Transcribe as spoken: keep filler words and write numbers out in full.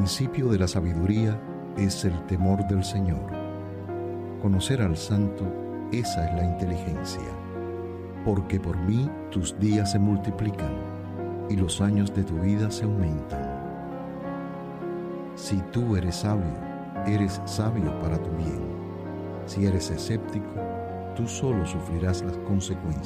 principio de la sabiduría es el temor del Señor. Conocer al Santo, esa es la inteligencia. Porque por mí tus días se multiplican y los años de tu vida se aumentan. Si tú eres sabio, eres sabio para tu bien. Si eres escéptico, tú solo sufrirás las consecuencias.